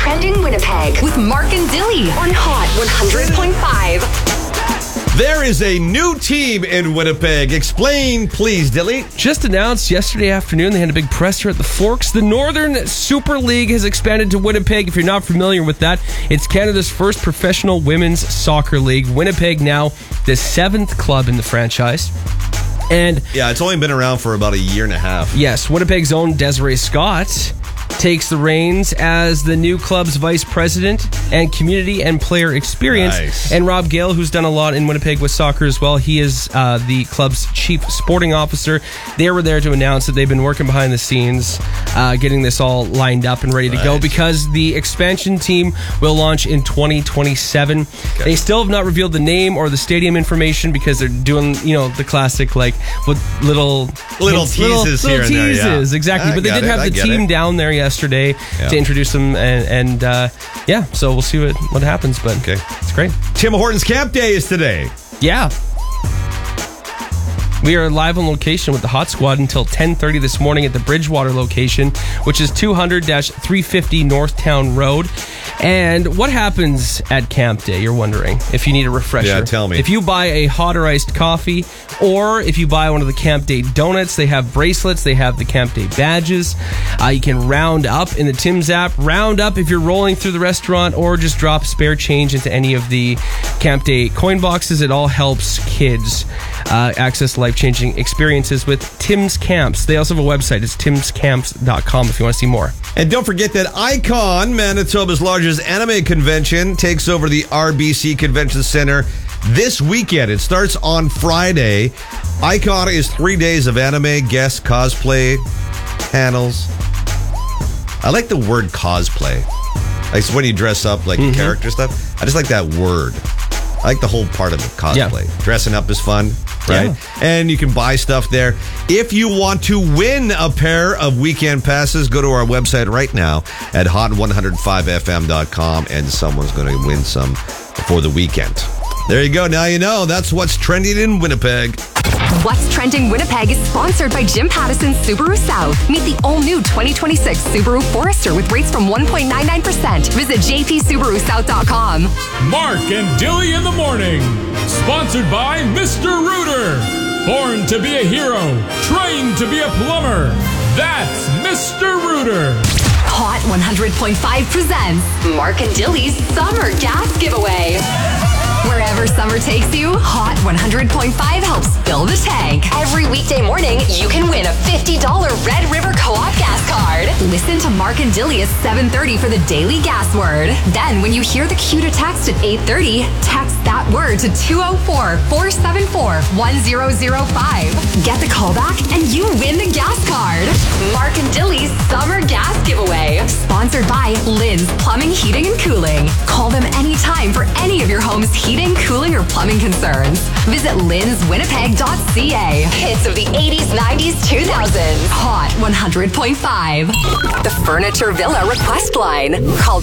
Trending Winnipeg with Mark and Dilly on Hot 100.5. There is a new team in Winnipeg. Explain, please, Dilly. Just announced yesterday afternoon, they had a big presser at the Forks. The Northern Super League has expanded to Winnipeg. If you're not familiar with that, it's Canada's first professional women's soccer league. Winnipeg now the 7th club in the franchise. And yeah, it's only been around for about a year and a half. Yes, Winnipeg's own Desiree Scott takes the reins as the new club's vice president and community and player experience. Nice. And Rob Gale, who's done a lot in Winnipeg with soccer as well, he is the club's chief sporting officer. They were there to announce that they've been working behind the scenes, getting this all lined up and ready to go, because the expansion team will launch in 2027. Okay. They still have not revealed the name or the stadium information because they're doing, the classic, like, with little teases here and there. Yeah. Exactly. But they did have the team down there yesterday to introduce them, and so we'll see what happens, but it's great. Tim Hortons Camp Day is today. Yeah. We are live on location with the Hot Squad until 10:30 this morning at the Bridgewater location, which is 200-350 Northtown Road. And what happens at Camp Day, you're wondering, if you need a refresher? Yeah, tell me. If you buy a hot or iced coffee, or if you buy one of the Camp Day donuts, they have bracelets, they have the Camp Day badges. You can round up in the Tim's app. Round up if you're rolling through the restaurant, or just drop spare change into any of the Camp Day coin boxes. It all helps kids access life-changing experiences with Tim's Camps. They also have a website. It's timscamps.com if you want to see more. And don't forget that Icon, Manitoba's largest anime convention, takes over the RBC Convention Center this weekend. It starts on Friday. Icon is 3 days of anime, guests, cosplay, panels. I like the word cosplay. Like when you dress up like character stuff. I just like that word. I like the whole part of it, cosplay. Yeah. Dressing up is fun, right? Yeah. And you can buy stuff there. If you want to win a pair of weekend passes, go to our website right now at hot105fm.com, and someone's going to win some for the weekend. There you go. Now you know. That's what's trending in Winnipeg. What's Trending Winnipeg is sponsored by Jim Pattison Subaru South. Meet the all-new 2026 Subaru Forester with rates from 1.99%. Visit jpsubarusouth.com. Mark and Dilly in the morning. Sponsored by Mr. Rooter. Born to be a hero. Trained to be a plumber. That's Mr. Rooter. Hot 100.5 presents Mark and Dilly's Summer Gas Giveaway. Wherever summer takes you, Hot 100.5 helps fill the tank. Every weekday morning, you can win a $50 Red River Co-op gas card. Listen to Mark and Dilly at 7:30 for the daily gas word. Then, when you hear the cue to text at 8:30, text that word to 204-474-1005. Get the call back and you win the gas card. Mark and Dilly's Summer Gas Giveaway. Sponsored by Lynn's Plumbing, Heating, and Cooling. Call them anytime for any of your home's heating, cooling, or plumbing concerns. Visit lynswinnipeg.ca. Hits of the 80s, 90s, 2000s. Hot 100.5. The Furniture Villa request line. Call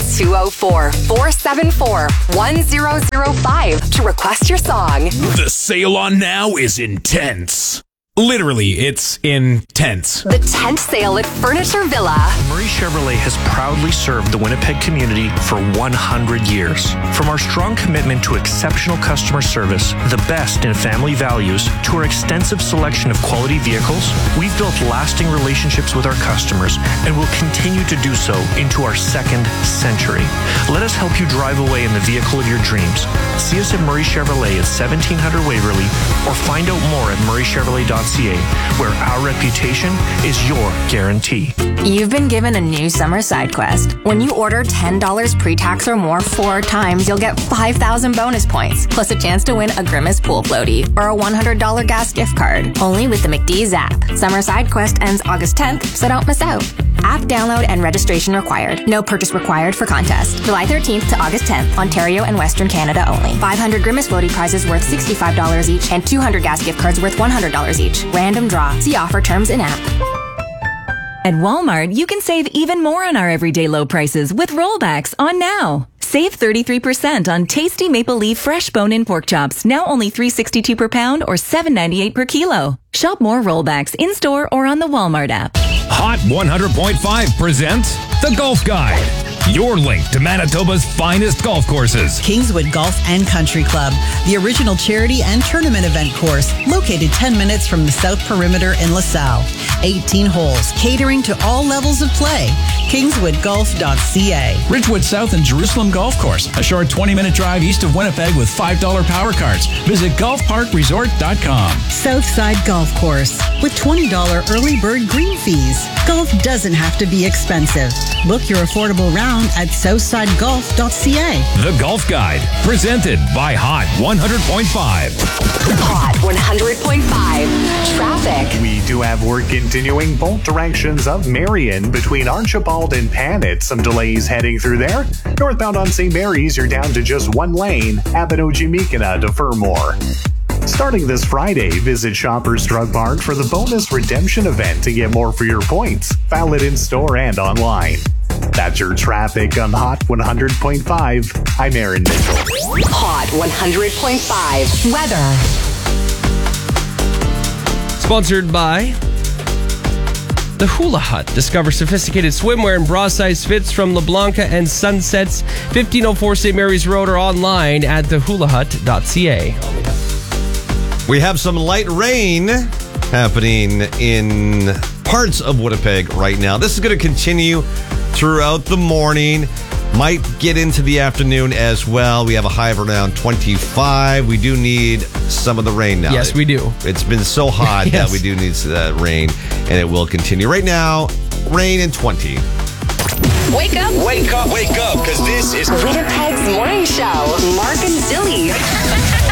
204-474-1005 to request your song. The sale on now is intense. Literally, it's intense. The tent sale at Furniture Villa. Murray Chevrolet has proudly served the Winnipeg community for 100 years. From our strong commitment to exceptional customer service, the best in family values, to our extensive selection of quality vehicles, we've built lasting relationships with our customers and will continue to do so into our second century. Let us help you drive away in the vehicle of your dreams. See us at Murray Chevrolet at 1700 Waverly, or find out more at murraychevrolet.ca, where our reputation is your guarantee. You've been given a new summer side quest. When you order $10 pre-tax or more 4 times, you'll get 5,000 bonus points, plus a chance to win a Grimace pool floaty or a $100 gas gift card. Only with the McDee's app. Summer side quest ends August 10th, so don't miss out. App download and registration required. No purchase required for contest. July 13th to August 10th, Ontario and Western Canada only. 500 Grimace floaty prizes worth $65 each and 200 gas gift cards worth $100 each. Random draw. See offer terms in app. At Walmart, you can save even more on our everyday low prices with rollbacks on now. Save 33% on tasty Maple Leaf fresh bone-in pork chops, now only $3.62 per pound or $7.98 per kilo. Shop more rollbacks in-store or on the Walmart app. Hot 100.5 presents The Golf Guide. your link to Manitoba's finest golf courses. Kingswood Golf and Country Club, the original charity and tournament event course, located 10 minutes from the South Perimeter in LaSalle. 18 holes, catering to all levels of play. KingswoodGolf.ca. Ridgewood South and Jerusalem Golf Course, a short 20-minute drive east of Winnipeg with $5 power cards. Visit golfparkresort.com. Southside Golf Course, with $20 early bird green fees. Golf doesn't have to be expensive. Book your affordable round at southsidegolf.ca. The Golf Guide, presented by Hot 100.5. Hot 100.5. Traffic. We do have work continuing both directions of Marion between Archibald and Panet. Some delays heading through there. Northbound on St. Mary's, you're down to just one lane. Abinogi-Meekina to Fermor. Starting this Friday, visit Shoppers Drug Mart for the bonus redemption event to get more for your points. Valid in store and online. That's your traffic on Hot 100.5. I'm Aaron Mitchell. Hot 100.5. Weather. Sponsored by The Hula Hut. Discover sophisticated swimwear and bra-sized fits from LeBlanca and Sunsets, 1504 St. Mary's Road, or online at thehulahut.ca. We have some light rain happening in parts of Winnipeg right now. This is going to continue throughout the morning. Might get into the afternoon as well. We have a high of around 25. We do need some of the rain now. Yes, we do. It's been so hot Yes. that we do need that rain, and it will continue. Right now, rain and 20. Wake up. Wake up, because this is Winnipeg's morning show. Mark and Dilly.